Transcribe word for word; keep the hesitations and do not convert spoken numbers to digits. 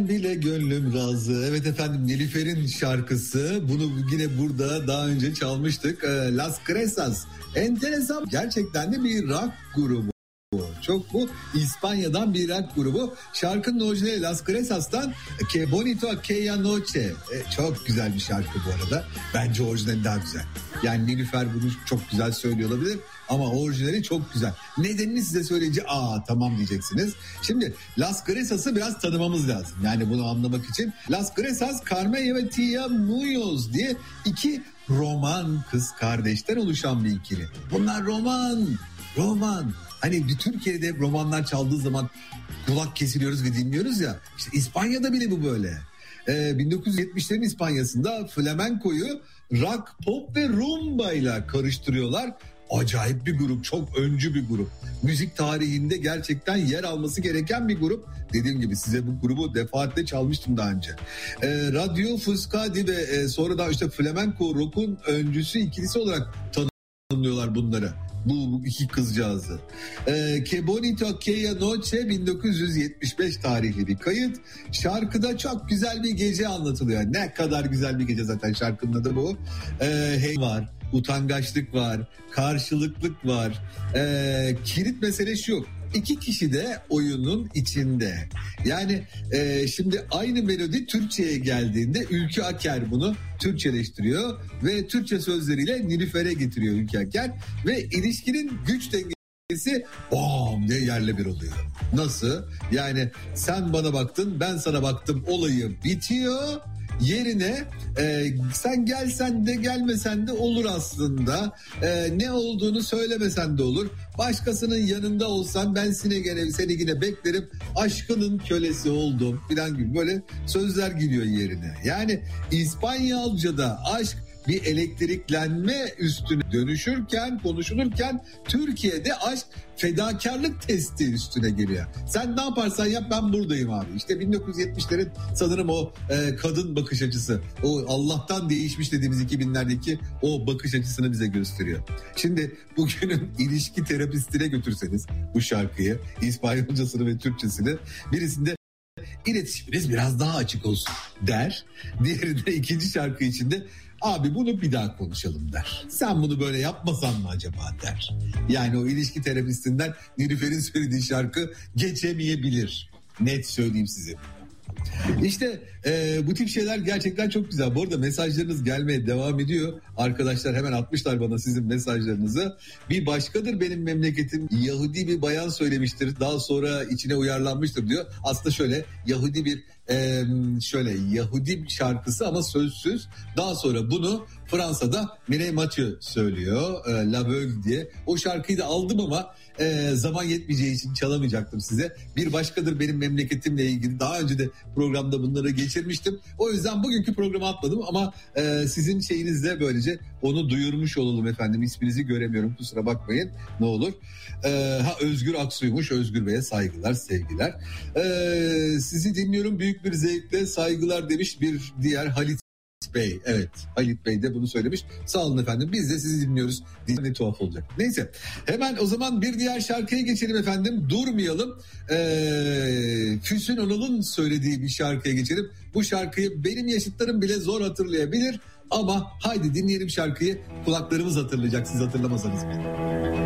Bile gönlüm razı. Evet efendim, Nilüfer'in şarkısı. Bunu yine burada daha önce çalmıştık. Las Cresas. Enteresan. Gerçekten de bir rock grubu. Çok bu İspanya'dan bir rock grubu. Şarkının orijinali Las Cresas'tan Que Bonito Aquella Noche. E, çok güzel bir şarkı bu arada. Bence orijinali daha güzel. Yani Nilüfer bunu çok güzel söylüyor olabilir ama orijinali çok güzel. Nedenini size söyleyince aa tamam diyeceksiniz. Şimdi Las Cresas'ı biraz tanımamız lazım. Yani bunu anlamak için. Las Cresas, Carmen ve Tia Muñoz diye iki roman kız kardeşten oluşan bir ikili. Bunlar roman, roman. Hani bir Türkiye'de romanlar çaldığı zaman kulak kesiliyoruz ve dinliyoruz ya. İşte İspanya'da bile bu böyle. Ee, bin dokuz yüz yetmişlerin İspanya'sında flamenkoyu rock, pop ve rumba ile karıştırıyorlar. Acayip bir grup, çok öncü bir grup. Müzik tarihinde gerçekten yer alması gereken bir grup. Dediğim gibi size bu grubu defaatle çalmıştım daha önce. Ee, Radio Fuscadi ve e, sonra da işte flamenko rock'un öncüsü ikilisi olarak tanımlıyorlar bunları. Bu, bu iki kızcağızı. Ee, Que Bonito Aquella Noche bin dokuz yüz yetmiş beş tarihli bir kayıt. Şarkıda çok güzel bir gece anlatılıyor. Ne kadar güzel bir gece, zaten şarkının adı bu. Ee, hey var, utangaçlık var, karşılıklık var. Ee, kilit mesele şu: İki kişi de oyunun içinde. Yani e, şimdi aynı melodi Türkçe'ye geldiğinde Ülkü Aker bunu Türkçeleştiriyor ve Türkçe sözleriyle Nilüfer'e getiriyor Ülkü Aker ve ilişkinin güç dengesi bam diye yerle bir oluyor. Nasıl? Yani sen bana baktın, ben sana baktım olayı bitiyor. Yerine e, sen gelsen de gelmesen de olur aslında. E, ne olduğunu söylemesen de olur. Başkasının yanında olsan ben seni gene, seni yine beklerim. Aşkının kölesi oldum falan gibi böyle sözler giriyor yerine. Yani İspanyolca'da aşk bir elektriklenme üstüne dönüşürken, konuşulurken Türkiye'de aşk fedakarlık testi üstüne geliyor. Sen ne yaparsan yap, ben buradayım abi. İşte bin dokuz yüz yetmişlerin sanırım o e, kadın bakış açısı, o Allah'tan değişmiş dediğimiz iki binlerdeki o bakış açısını bize gösteriyor. Şimdi bugünün ilişki terapistine götürseniz bu şarkıyı, İspanyolcasını ve Türkçesini, birisinde iletişiminiz biraz daha açık olsun der. Diğerinde ikinci şarkı içinde abi bunu bir daha konuşalım der. Sen bunu böyle yapmasan mı acaba der. Yani o ilişki terapistinden Nilüfer'in söylediği şarkı geçemeyebilir. Net söyleyeyim size. İşte e, bu tip şeyler gerçekten çok güzel. Bu arada mesajlarınız gelmeye devam ediyor. Arkadaşlar hemen atmışlar bana sizin mesajlarınızı. Bir başkadır benim memleketim, Yahudi bir bayan söylemiştir. Daha sonra içine uyarlanmıştır diyor. Aslında şöyle Yahudi bir e, şöyle Yahudi şarkısı ama sözsüz. Daha sonra bunu Fransa'da Mireille Mathieu söylüyor. E, La Veuve diye. O şarkıyı da aldım ama e, zaman yetmeyeceği için çalamayacaktım size. Bir başkadır benim memleketimle ilgili daha önce de programda bunları geçirmiştim. O yüzden bugünkü programı atmadım ama e, sizin şeyinizle böylece onu duyurmuş olalım efendim. İsminizi göremiyorum, kusura bakmayın ne olur. E, ha Özgür Aksu'ymuş. Özgür Bey'e saygılar, sevgiler. E, sizi dinliyorum büyük bir zevkle, saygılar demiş bir diğer Halit Bey. Evet, Halit Bey de bunu söylemiş. Sağ olun efendim, biz de sizi dinliyoruz. Ne tuhaf olacak. Neyse, hemen o zaman bir diğer şarkıya geçelim efendim. Durmayalım. Ee, Füsun Onal'ın söylediği bir şarkıya geçelim. Bu şarkıyı benim yaşıtlarım bile zor hatırlayabilir ama haydi dinleyelim şarkıyı. Kulaklarımız hatırlayacak, siz hatırlamasanız bile.